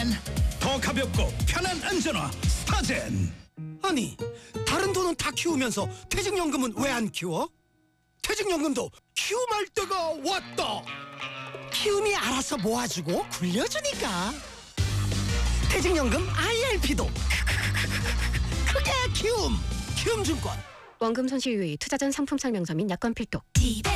더 가볍고 편한 안전화 스타젠. 아니, 다른 돈은 다 키우면서 퇴직연금은 왜 안 키워? 퇴직연금도 키움할 때가 왔다. 키움이 알아서 모아주고 굴려주니까. 퇴직연금 IRP도 크게 키움. 키움증권. 원금 손실 유의, 투자전 상품 설명서 및 약관 필독. 집에